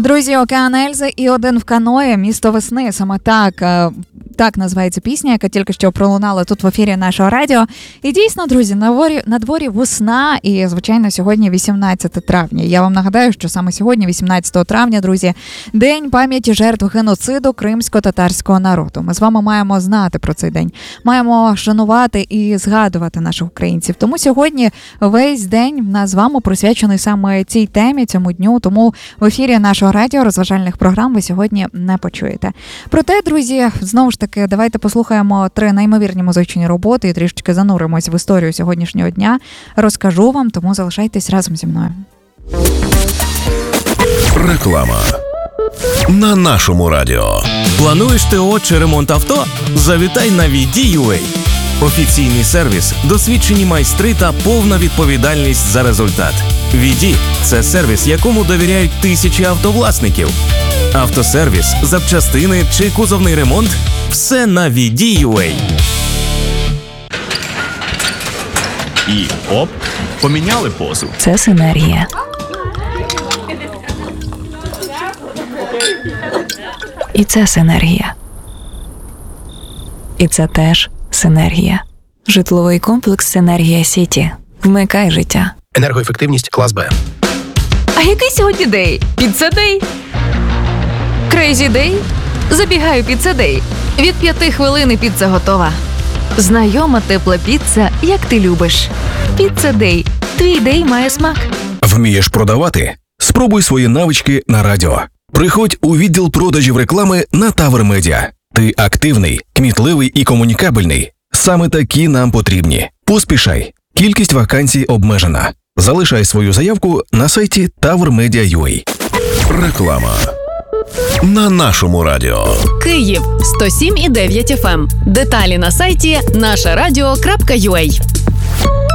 Друзі, Океан Ельзи і Один в каное, місто весни. Саме так називається пісня, яка тільки що пролунала тут в ефірі нашого радіо. І дійсно, друзі, на дворі весна і, звичайно, сьогодні 18 травня. Я вам нагадаю, що саме сьогодні, 18 травня, друзі, День пам'яті жертв геноциду кримсько-татарського народу. Ми з вами маємо знати про цей день, маємо шанувати і згадувати наших українців. Тому сьогодні весь день в нас з вами присвячений саме цій темі, цьому дню. Тому в ефірі нашого радіо розважальних програм ви сьогодні не почуєте. Проте, друзі, знову ж таки, давайте послухаємо 3 неймовірні музичні роботи і трішечки зануримось в історію сьогоднішнього дня. Розкажу вам, тому залишайтесь разом зі мною. Реклама на нашому радіо. Плануєш ТО чи ремонт авто? Завітай на VD.UA. Офіційний сервіс, досвідчені майстри та повна відповідальність за результат. VD – це сервіс, якому довіряють тисячі автовласників. Автосервіс, запчастини чи кузовний ремонт – все на VD.UA. І оп, поміняли позу. Це синергія. І це синергія. І це теж синергія. Житловий комплекс «Синергія Сіті». Вмикай життя. Енергоефективність клас Б. А який сьогодні день? Піцца-дей? Крейзі-дей? Забігаю піцца-дей. Від 5 хвилин і піца готова. Знайома тепла піца, як ти любиш. Піцца-дей. Твій дей має смак. Вмієш продавати? Спробуй свої навички на радіо. Приходь у відділ продажів реклами на Тавр Медіа. Ти активний, кмітливий і комунікабельний. Саме такі нам потрібні. Поспішай. Кількість вакансій обмежена. Залишай свою заявку на сайті tavrmedia.ua. Реклама на нашому радіо. Київ 107,9 FM. Деталі на сайті нашарадіо.ua.